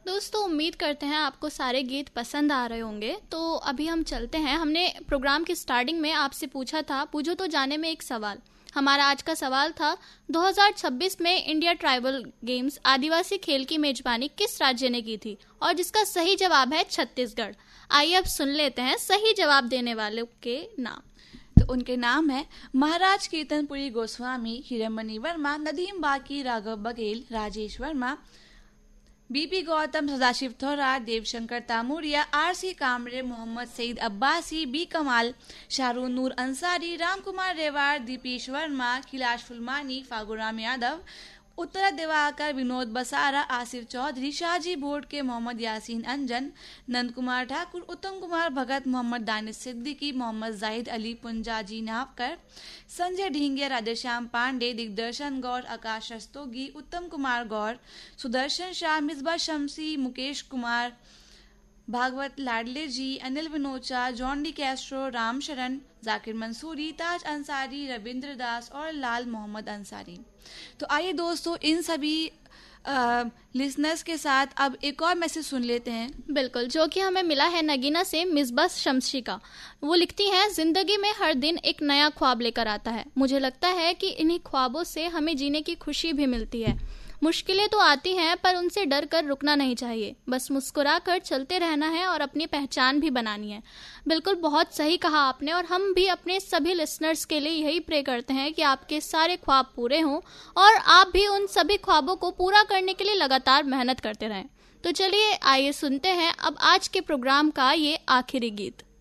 दोस्तों उम्मीद करते हैं आपको सारे गीत पसंद आ रहे होंगे। तो अभी हम चलते हैं। हमने प्रोग्राम की स्टार्टिंग में आपसे पूछा था पूछो तो जाने में एक सवाल। हमारा आज का सवाल था 2026 में इंडिया ट्राइबल गेम्स आदिवासी खेल की मेजबानी किस राज्य ने की थी, और जिसका सही जवाब है छत्तीसगढ़। आइए अब सुन लेते हैं सही जवाब देने वालों के नाम। तो उनके नाम है महाराज कीर्तनपुरी गोस्वामी, हिरमणि वर्मा, नदीम बाकी, Raghav Baghel, Rajesh Verma, BP Gautam, Sadashiv Thorat, Devshankar तामुरिया, RC Kamre, Mohammad Saeed Abbasi, B कमाल, शाहरुख नूर अंसारी, राम कुमार रेवाड़, दीपेश वर्मा, खिलाश फुलमानी, फागुराम यादव, उत्तरा दिवाकर, विनोद बसारा, आसिफ चौधरी, शाहजी बोर्ड के मोहम्मद यासीन अंजन, नंद कुमार ठाकुर, उत्तम कुमार भगत, मोहम्मद दानिश सिद्दीकी, मोहम्मद जाहिद अली, पुंजाजी नावकर, संजय ढींगिया, राधेश्याम पांडे, दिग्दर्शन गौर, आकाश रस्तोगी, उत्तम कुमार गौर, सुदर्शन शाह, मिसबा शमसी, मुकेश कुमार भागवत, लाडले जी, Anil विनोचा, John D Castro, Ram शरण, जाकिर मंसूरी, ताज अंसारी, रविंद्र दास और लाल मोहम्मद अंसारी। तो आइए दोस्तों इन सभी लिसनर्स के साथ अब एक और मैसेज सुन लेते हैं। बिल्कुल, जो कि हमें मिला है नगीना से मिसबा शमशी का। वो लिखती हैं, जिंदगी में हर दिन एक नया ख्वाब लेकर आता है। मुझे लगता है कि इन्हीं ख्वाबों से हमें जीने की खुशी भी मिलती है। मुश्किलें तो आती हैं पर उनसे डर कर रुकना नहीं चाहिए, बस मुस्कुरा कर चलते रहना है और अपनी पहचान भी बनानी है। बिल्कुल, बहुत सही कहा आपने, और हम भी अपने सभी लिसनर्स के लिए यही प्रे करते हैं कि आपके सारे ख्वाब पूरे हों और आप भी उन सभी ख्वाबों को पूरा करने के लिए लगातार मेहनत करते रहें। तो चलिए आइए सुनते हैं अब आज के प्रोग्राम का ये आखिरी गीत।